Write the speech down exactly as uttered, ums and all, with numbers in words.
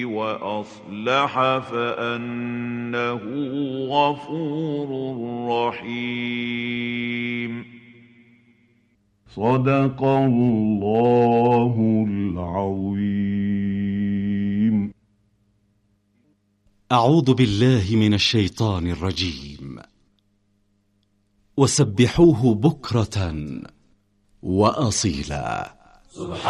وأصلح فأنه غفور رحيم. صدق الله العظيم. أعوذ بالله من الشيطان الرجيم. وسبحوه بكرة وأصيلا.